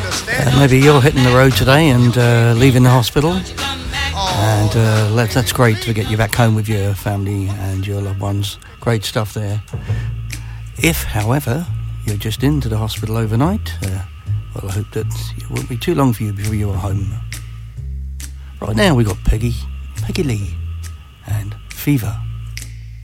Maybe you're hitting the road today and leaving the hospital, and that's great to get you back home with your family and your loved ones. Great stuff there. If, however, you're just into the hospital overnight, well, I hope that it won't be too long for you before you're home. Right now we've got Peggy Lee and Fever.